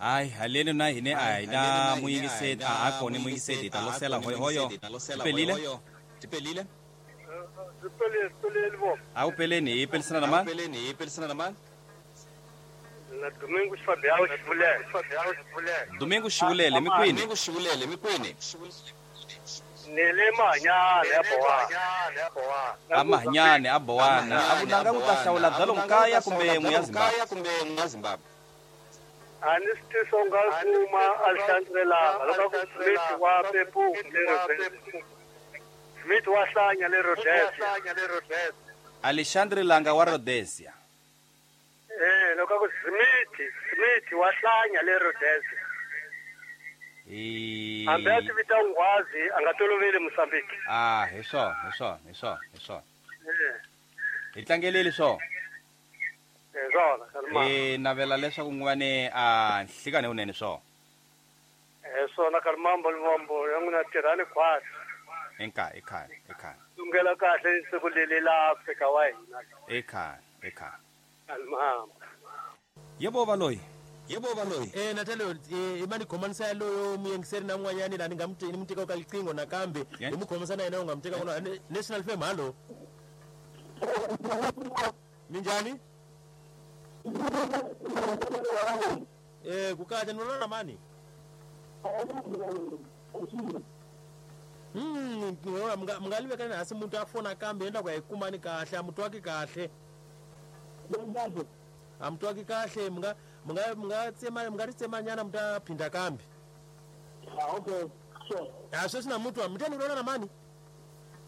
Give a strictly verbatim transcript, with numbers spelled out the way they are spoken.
ai haleni na hine ai na muingisedi a akone muingisedi talosela hoyo hoyo pelile tipelile Pelele, pelele bom. au peleni ipelsana naman peleni ipelsana naman Na domingo Fabião Chibulé. Fabião Chibulé. Domingo Shibulele mikwini Domingo Shibulele mikwini Nele manya le boa. amahnyane abowana abunanga kutahlawula dzalo mkaya kumbe muyazimbabwe kaya kumbe muyazimbabwe Anisiso ngakuma alhlanzela lokho Smith wa Pepu Smith wahlanya le Rhodes. Alexandre Langa wa Rhodesia Eh lokho Smith Smith wahlanya le Rhodes. i Ambe athi bitangwazi angatolovele Mozambique. ah hisho hisho hisho hisho Eh itlangeleli so eh zona kalma. eh navela leswaku ngwane a nhlikane unene so Eh sona kalmambo lombo yanguna tirani kwasi. enka ekhaya ekhaya Lungela kahle sekulele la Africa wayina. ekhaya ekhaya Kalmama. yebo baloyi yebo baloyi eh natalo eh imani khomanisa loyo muyengiseri namwanyani la ningamthi nimtika ukalicingo nakambe Yeah. nimukhomanisa naye nayo ngamtika kona national fame hallo minjani eh kukaja nolona mani Hmm, mga mngaliwe kana hasi muntu afona kambe enda kwa ikumani kahle amuntu wake kahle. Amuntu wake kahle mga mga mga tsema mga tsema nyana mutapinda kambe. Ah okay. Sure. Ah so sina mtu amteni unaona na mani?